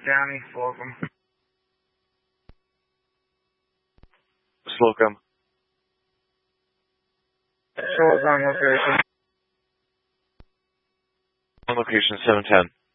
County, Slocum. Slocum. Short on location. On location 710.